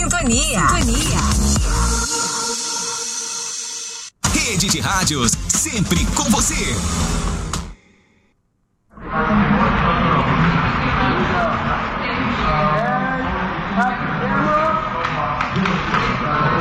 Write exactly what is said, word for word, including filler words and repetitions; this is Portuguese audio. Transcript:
sintonia. Sintonia. Rede de rádios, sempre com você.